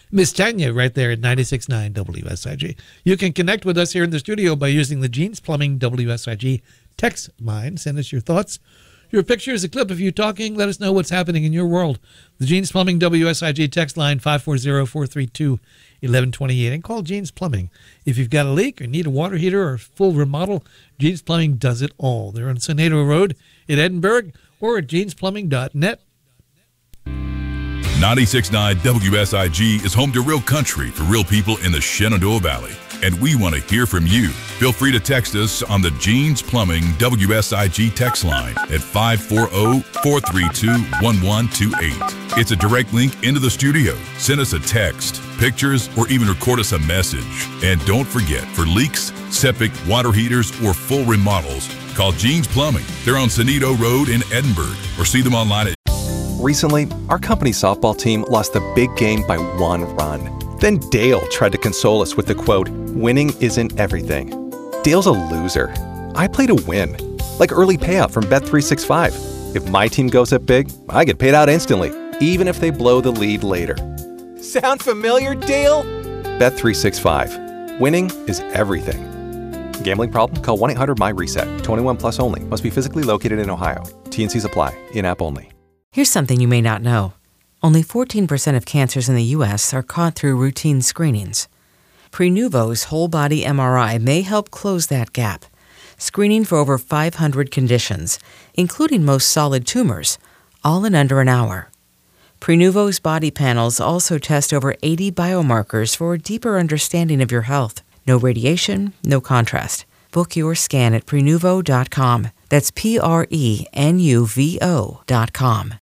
Miss Tanya right there at 96.9 WSIG. You can connect with us here in the studio by using the Jeans Plumbing WSIG text line. Send us your thoughts, your pictures, a clip of you talking. Let us know what's happening in your world. The Jeans Plumbing WSIG text line, 540-432-1128. And call Jeans Plumbing. If you've got a leak or need a water heater or a full remodel, Jeans Plumbing does it all. They're on Senado Road in Edinburgh or at jeansplumbing.net. 96.9 WSIG is home to real country for real people in the Shenandoah Valley. And we want to hear from you. Feel free to text us on the Jeans Plumbing WSIG text line at 540-432-1128. It's a direct link into the studio. Send us a text, pictures, or even record us a message. And don't forget, for leaks, septic, water heaters, or full remodels, call Jeans Plumbing. They're on Senado Road in Edinburgh, or see them online at... Recently, our company softball team lost the big game by 1 run. Then Dale tried to console us with the quote, "Winning isn't everything." Dale's a loser. I play to win. Like early payout from Bet365. If my team goes up big, I get paid out instantly, even if they blow the lead later. Sound familiar, Dale? Bet365. Winning is everything. Gambling problem? Call 1-800-MY-RESET. 21 plus only. Must be physically located in Ohio. T&Cs apply. In-app only. Here's something you may not know. Only 14% of cancers in the U.S. are caught through routine screenings. Prenuvo's whole-body MRI may help close that gap, screening for over 500 conditions, including most solid tumors, all in under an hour. Prenuvo's body panels also test over 80 biomarkers for a deeper understanding of your health. No radiation, no contrast. Book your scan at Prenuvo.com. That's Prenuvo.com.